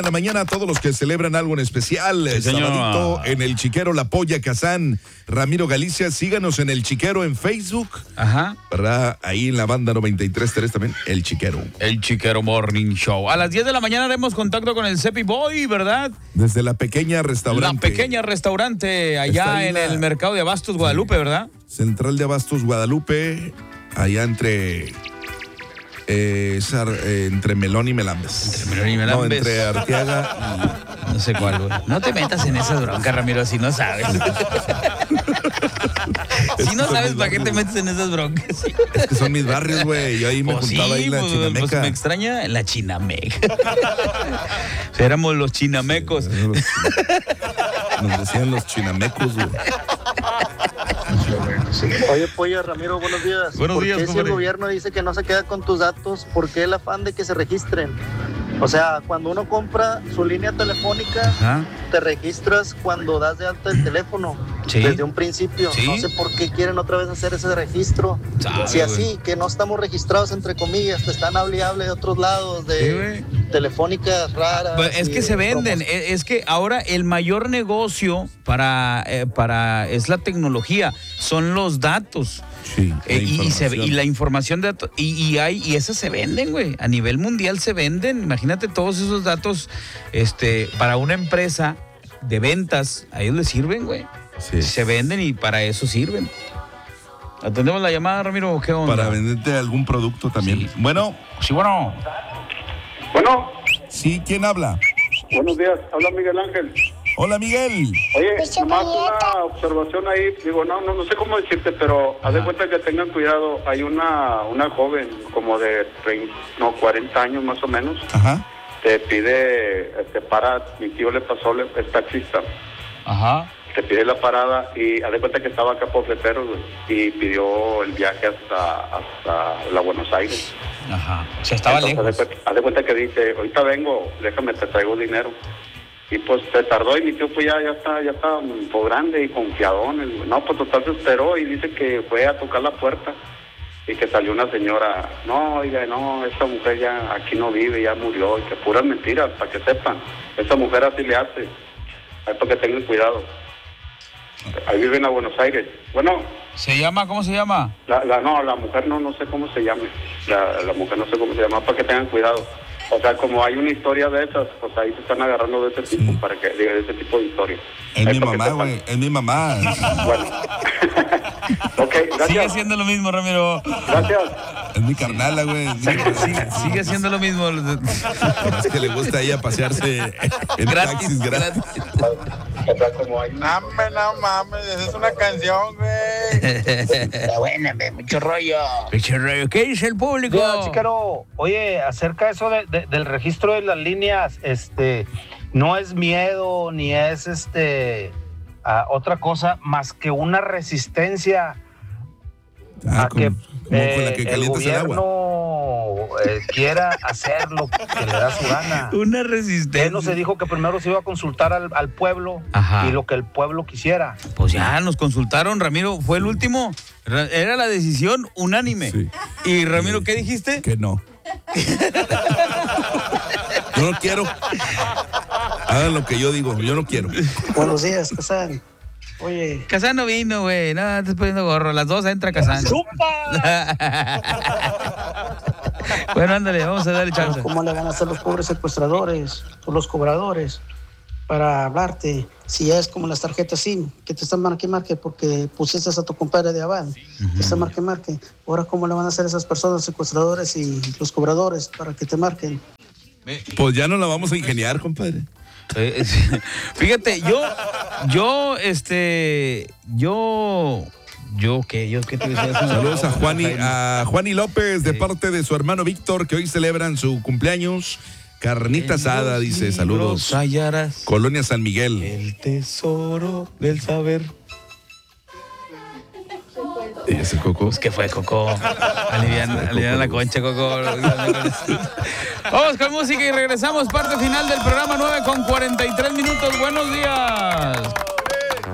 En la mañana a todos los que celebran algo en especial, sabadito en el Chiquero La Polla Kazán, Ramiro Galicia, síganos en el Chiquero en Facebook, ¿verdad? Ahí en la banda 93.3 también, el Chiquero. El Chiquero Morning Show. A las 10 de la mañana haremos contacto con el Cepi Boy, ¿verdad? Desde la pequeña restaurante. La pequeña restaurante allá en el mercado de Abastos, Guadalupe, ¿verdad? Central de Abastos, Guadalupe, allá entre Melón y Melambes. Entre Melón y Melambes. No, entre Arteaga y... No sé cuál, güey. No te metas en esa bronca, Ramiro, si no sabes. Si no sabes, ¿para qué te metes en esas broncas? Es que son mis barrios, güey. Yo ahí me juntaba ahí la Chinameca. Pues me extraña la Chinameca. Éramos los chinamecos. Nos decían los chinamecos, güey. Oye, Pollo, Ramiro, buenos días. Buenos días, ¿Por qué si el gobierno dice que no se queda con tus datos, por qué el afán de que se registren? O sea, cuando uno compra su línea telefónica, te registras cuando das de alta el teléfono. Sí. Desde un principio. Sí. No sé por qué quieren otra vez hacer ese registro. Si así, que no estamos registrados, entre comillas, te están hable de otros lados, de telefónicas raras. Pues es que se venden. Es que ahora el mayor negocio para es la tecnología, son los datos. Sí, y la información de datos, y esas se venden, güey. A nivel mundial se venden. Imagínate todos esos datos para una empresa de ventas, a ellos les sirven, güey. Sí. Se venden y para eso sirven. ¿Atendemos la llamada, Ramiro? ¿Qué onda? Para venderte algún producto también. Sí. Bueno. Sí, bueno. Bueno. Sí, ¿quién habla? Buenos días, habla Miguel Ángel. Hola, Miguel. Oye, nomás una observación ahí, digo, no sé cómo decirte, pero haz de cuenta que tengan cuidado. Hay una joven como de 40 años más o menos. Ajá. Te pide, mi tío le pasó, es taxista. Ajá. Te pide la parada y haz de cuenta que estaba acá por Fleteros, y pidió el viaje hasta la Buenos Aires. Ajá. O sea, estaba lejos. Haz de cuenta que dice, ahorita vengo, déjame, te traigo dinero. Y pues se tardó y mi tío pues ya está un poco grande y confiadón. No, pues total se esperó y dice que fue a tocar la puerta y que salió una señora. No, oiga, no, esta mujer ya aquí no vive, ya murió. Y que puras mentiras, para que sepan. Esta mujer así le hace. Ahí para que tengan cuidado. Ahí viven a Buenos Aires. Bueno. ¿Cómo se llama? La mujer no sé cómo se llame. La mujer no sé cómo se llama, para que tengan cuidado. O sea, como hay una historia de esas, pues ahí se están agarrando de ese tipo, para que diga de ese tipo de historia. Es mi mamá, güey, es mi mamá. Bueno. Ok, gracias. Sigue siendo lo mismo, Ramiro. Gracias. Es mi carnala, güey. Sigue siendo lo mismo. Es que le gusta a ella pasearse en taxis gratis. O sea, como hay... No mames, esa es una canción, güey. Está buena, mucho rollo. ¿Qué dice el público? Mira, Chiquero, oye, acerca de eso del registro de las líneas, no es miedo ni es otra cosa más que una resistencia a que el gobierno quiera hacer lo que le da su gana. Una resistencia. Él no se dijo que primero se iba a consultar al pueblo. Ajá. Y lo que el pueblo quisiera. Pues ya nos consultaron, Ramiro, fue el último. Era la decisión unánime. Sí. Y Ramiro, ¿qué dijiste? Que no. Yo no quiero. Hagan lo que yo digo, yo no quiero. Buenos días, Kazán. Oye. Kazán no vino, güey. No, estás poniendo gorro. Las 2 entra Kazán. ¡Chupa! Bueno, ándale, vamos a darle chance. ¿Cómo le van a hacer los pobres secuestradores o los cobradores para hablarte? Si ya es como las tarjetas SIM, que te están marque porque pusiste a tu compadre de aval, te están marque. Ahora, ¿cómo le van a hacer esas personas, secuestradores y los cobradores, para que te marquen? Pues ya no la vamos a ingeniar, compadre. Fíjate, yo ¿qué te decía? Saludos a Juani López de parte de su hermano Víctor, que hoy celebran su cumpleaños. Carnita asada, dice, saludos. Hallarás Colonia San Miguel. El tesoro del saber. ¿Y ese Coco? Pues que fue Coco. Aliviana la concha, Coco. Vamos con música y regresamos. Parte final del programa 9:43. Buenos días.